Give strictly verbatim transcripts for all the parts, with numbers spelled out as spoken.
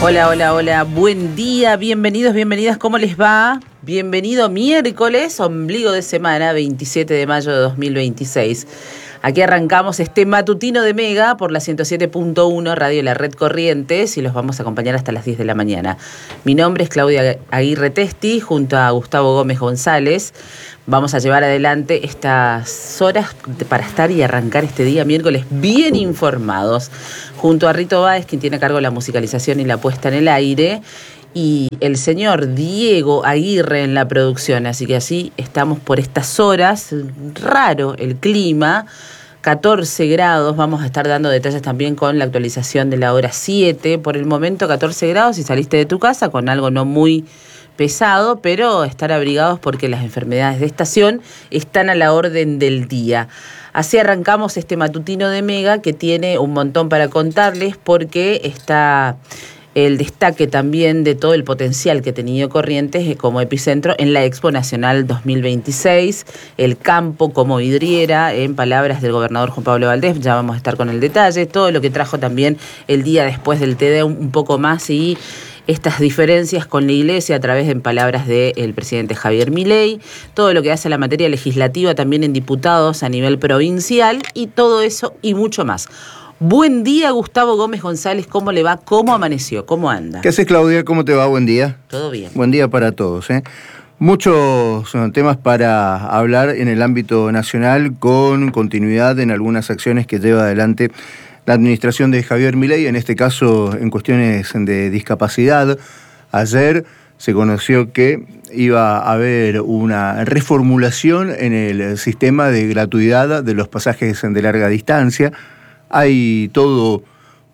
Hola, hola, hola, buen día, bienvenidos, bienvenidas, ¿cómo les va? Bienvenido miércoles, ombligo de semana, veintisiete de mayo de dos mil veintiséis. Aquí arrancamos este matutino de Mega por la ciento siete punto uno, Radio La Red Corrientes, y los vamos a acompañar hasta las diez de la mañana. Mi nombre es Claudia Aguirre Testi, junto a Gustavo Gómez González. Vamos a llevar adelante estas horas para estar y arrancar este día miércoles bien informados, junto a Rito Báez, quien tiene a cargo la musicalización y la puesta en el aire, y el señor Diego Aguirre en la producción. Así que así estamos por estas horas. Raro el clima, catorce grados. Vamos a estar dando detalles también con la actualización de la hora siete. Por el momento catorce grados si saliste de tu casa con algo no muy pesado, pero estar abrigados porque las enfermedades de estación están a la orden del día. Así arrancamos este matutino de Mega, que tiene un montón para contarles, porque está el destaque también de todo el potencial que ha tenido Corrientes como epicentro en la Expo Nacional dos mil veintiséis, el campo como vidriera, en palabras del gobernador Juan Pablo Valdés. Ya vamos a estar con el detalle, todo lo que trajo también el día después del T D, un poco más, y estas diferencias con la Iglesia a través de en palabras del presidente Javier Milei, todo lo que hace la materia legislativa también en diputados a nivel provincial, y todo eso y mucho más. Buen día, Gustavo Gómez González, ¿cómo le va? ¿Cómo amaneció? ¿Cómo anda? ¿Qué haces, Claudia? ¿Cómo te va? Buen día. Todo bien. Buen día para todos, ¿eh? Muchos temas para hablar en el ámbito nacional, con continuidad en algunas acciones que lleva adelante la administración de Javier Milei, en este caso en cuestiones de discapacidad. Ayer se conoció que iba a haber una reformulación en el sistema de gratuidad de los pasajes de larga distancia. Hay todo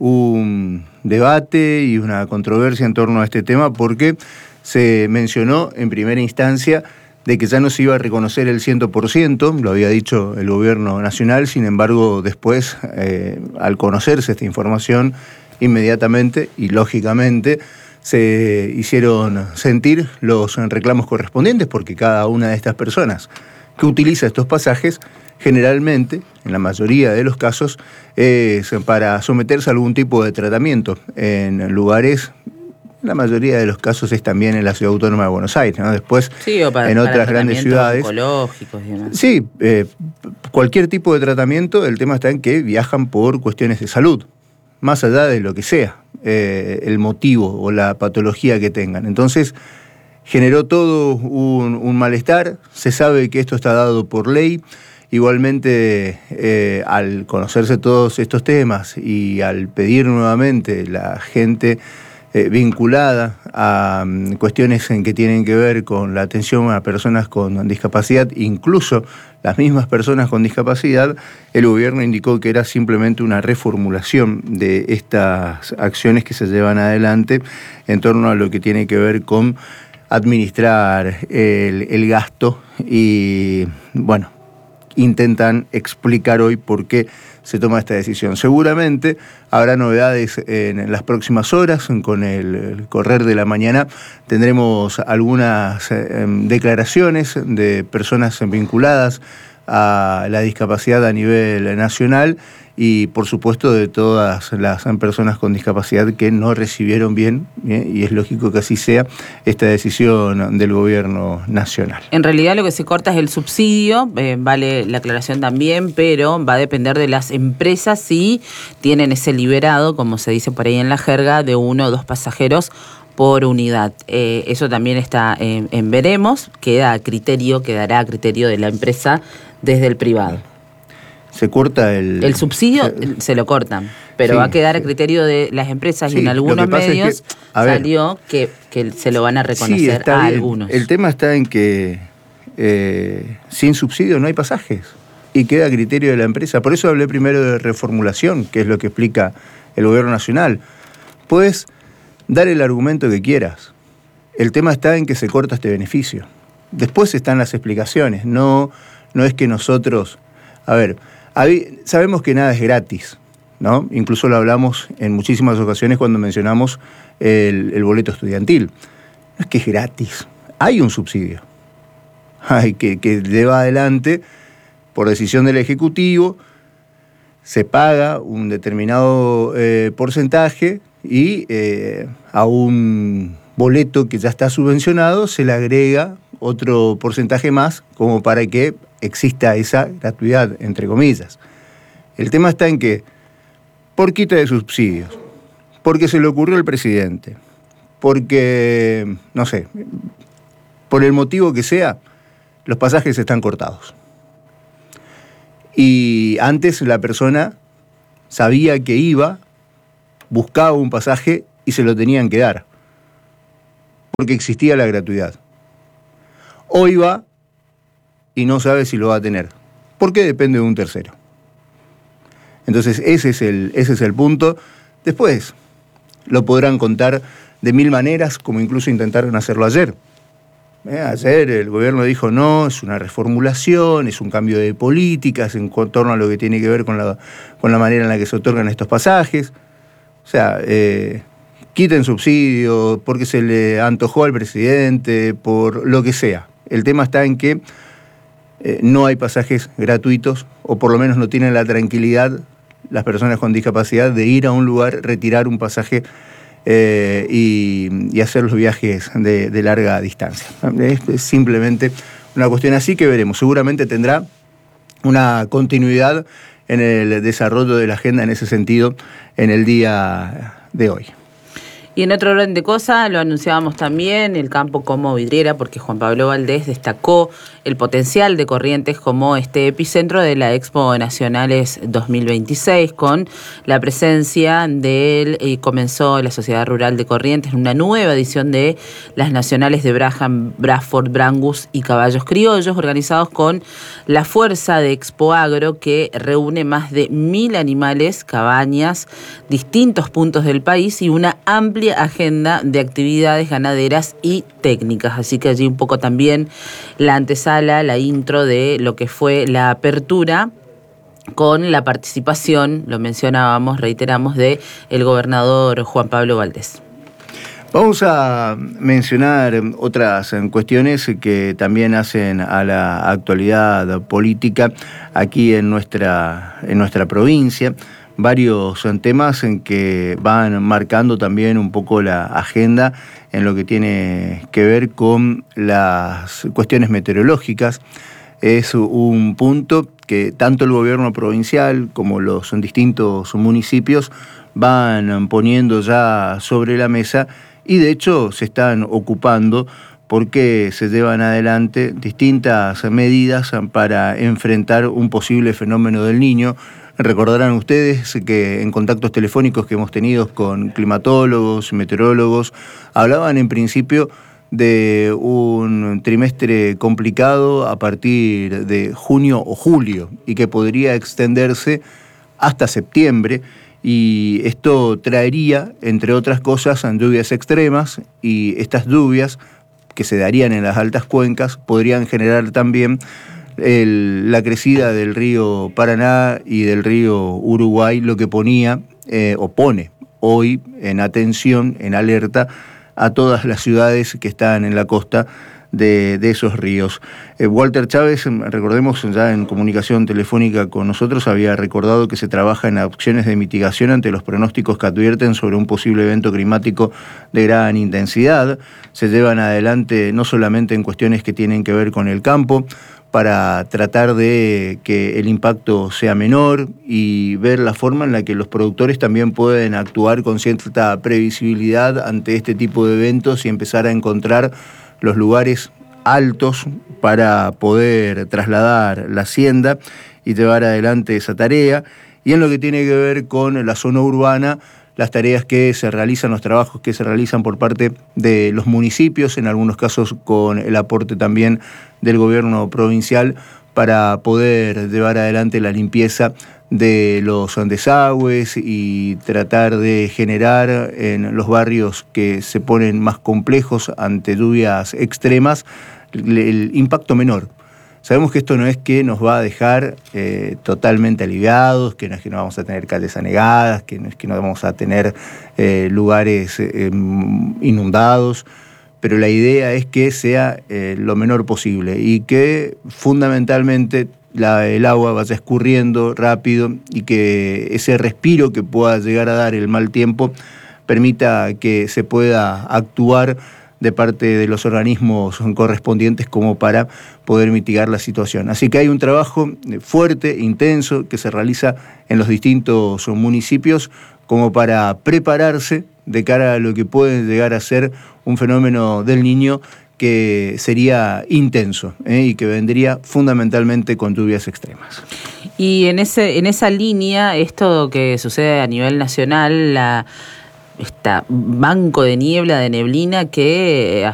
un debate y una controversia en torno a este tema, porque se mencionó en primera instancia de que ya no se iba a reconocer el cien por ciento, lo había dicho el gobierno nacional. Sin embargo, después, eh, al conocerse esta información, inmediatamente y lógicamente se hicieron sentir los reclamos correspondientes, porque cada una de estas personas que utiliza estos pasajes, generalmente, en la mayoría de los casos, es para someterse a algún tipo de tratamiento en lugares. La mayoría de los casos es también en la Ciudad Autónoma de Buenos Aires, ¿no? Después, sí, o para, en otras para grandes ciudades. Oncológicos y demás. Sí, eh, cualquier tipo de tratamiento. El tema está en que viajan por cuestiones de salud, más allá de lo que sea eh, el motivo o la patología que tengan. Entonces, generó todo un, un malestar. Se sabe que esto está dado por ley. Igualmente, eh, al conocerse todos estos temas y al pedir nuevamente la gente Eh, vinculada a um, cuestiones en que tienen que ver con la atención a personas con discapacidad, incluso las mismas personas con discapacidad, el gobierno indicó que era simplemente una reformulación de estas acciones que se llevan adelante en torno a lo que tiene que ver con administrar el, el gasto. Y bueno, intentan explicar hoy por qué se toma esta decisión. Seguramente habrá novedades en las próximas horas. Con el, el correr de la mañana tendremos algunas eh, declaraciones de personas vinculadas a la discapacidad a nivel nacional, y por supuesto de todas las personas con discapacidad que no recibieron bien, ¿eh? Y es lógico que así sea, esta decisión del gobierno nacional. En realidad lo que se corta es el subsidio, eh, vale la aclaración también, pero va a depender de las empresas si tienen ese liberado, como se dice por ahí en la jerga, de uno o dos pasajeros por unidad. Eh, eso también está en, en veremos, queda a criterio, quedará a criterio de la empresa desde el privado. Se corta el... El subsidio se, se lo cortan, pero sí, va a quedar a criterio de las empresas, sí, y en algunos medios es que, salió ver, que, que se lo van a reconocer sí, a bien. Algunos. El tema está en que eh, sin subsidio no hay pasajes y queda a criterio de la empresa. Por eso hablé primero de reformulación, que es lo que explica el gobierno nacional. Puedes dar el argumento que quieras. El tema está en que se corta este beneficio. Después están las explicaciones. No, no es que nosotros... A ver... Sabemos que nada es gratis, ¿no? Incluso lo hablamos en muchísimas ocasiones cuando mencionamos el, el boleto estudiantil. No es que es gratis, hay un subsidio. Hay que, que lleva adelante por decisión del Ejecutivo, se paga un determinado eh, porcentaje y eh, a un boleto que ya está subvencionado se le agrega otro porcentaje más como para que exista esa gratuidad, entre comillas. El tema está en que, por quita de subsidios, porque se le ocurrió al presidente, porque, no sé, por el motivo que sea, los pasajes están cortados. Y antes la persona sabía que iba, buscaba un pasaje y se lo tenían que dar, porque existía la gratuidad. Hoy va y no sabe si lo va a tener, porque depende de un tercero. Entonces ese es el, ese es el punto. Después lo podrán contar de mil maneras, como incluso intentaron hacerlo ayer. Eh, ayer el gobierno dijo no, es una reformulación, es un cambio de políticas en torno a lo que tiene que ver con la, con la manera en la que se otorgan estos pasajes. O sea, eh, quiten subsidios porque se le antojó al presidente, por lo que sea. El tema está en que eh, no hay pasajes gratuitos, o por lo menos no tienen la tranquilidad las personas con discapacidad de ir a un lugar, retirar un pasaje eh, y, y hacer los viajes de, de larga distancia. Es, es simplemente una cuestión así que veremos. Seguramente tendrá una continuidad en el desarrollo de la agenda en ese sentido en el día de hoy. Y en otro orden de cosas, lo anunciábamos también, el campo como vidriera, porque Juan Pablo Valdés destacó el potencial de Corrientes como este epicentro de la Expo Nacionales dos mil veintiséis, con la presencia de él, y comenzó la Sociedad Rural de Corrientes en una nueva edición de las Nacionales de Braham, Bradford, Brangus y Caballos Criollos, organizados con la fuerza de Expo Agro, que reúne más de mil animales, cabañas, distintos puntos del país y una amplia agenda de actividades ganaderas y técnicas. Así que allí un poco también la antesala, la intro de lo que fue la apertura, con la participación, lo mencionábamos, reiteramos, de el gobernador Juan Pablo Valdés. Vamos a mencionar otras cuestiones que también hacen a la actualidad política aquí en nuestra, en nuestra provincia. Varios temas en que van marcando también un poco la agenda en lo que tiene que ver con las cuestiones meteorológicas. Es un punto que tanto el gobierno provincial como los distintos municipios van poniendo ya sobre la mesa y de hecho se están ocupando porque se llevan adelante distintas medidas para enfrentar un posible fenómeno del Niño. Recordarán ustedes que en contactos telefónicos que hemos tenido con climatólogos, meteorólogos, hablaban en principio de un trimestre complicado a partir de junio o julio y que podría extenderse hasta septiembre, y esto traería, entre otras cosas, lluvias extremas, y estas lluvias que se darían en las altas cuencas podrían generar también El, la crecida del río Paraná y del río Uruguay, lo que ponía eh, o pone hoy en atención, en alerta, a todas las ciudades que están en la costa de, de esos ríos. Eh, Walter Chávez, recordemos, ya en comunicación telefónica con nosotros, había recordado que se trabaja en acciones de mitigación ante los pronósticos que advierten sobre un posible evento climático de gran intensidad. Se llevan adelante no solamente en cuestiones que tienen que ver con el campo, para tratar de que el impacto sea menor y ver la forma en la que los productores también pueden actuar con cierta previsibilidad ante este tipo de eventos y empezar a encontrar los lugares altos para poder trasladar la hacienda y llevar adelante esa tarea. Y en lo que tiene que ver con la zona urbana, las tareas que se realizan, los trabajos que se realizan por parte de los municipios, en algunos casos con el aporte también del gobierno provincial, para poder llevar adelante la limpieza de los desagües y tratar de generar en los barrios que se ponen más complejos ante lluvias extremas el impacto menor. Sabemos que esto no es que nos va a dejar eh, totalmente aliviados, que no es que no vamos a tener calles anegadas, que no es que no vamos a tener eh, lugares eh, inundados, pero la idea es que sea eh, lo menor posible y que fundamentalmente la, el agua vaya escurriendo rápido y que ese respiro que pueda llegar a dar el mal tiempo permita que se pueda actuar de parte de los organismos correspondientes como para poder mitigar la situación. Así que hay un trabajo fuerte, intenso, que se realiza en los distintos municipios como para prepararse de cara a lo que puede llegar a ser un fenómeno del Niño que sería intenso, ¿eh? y que vendría fundamentalmente con lluvias extremas. Y en ese en esa línea, esto que sucede a nivel nacional, la, esta banco de niebla, de neblina que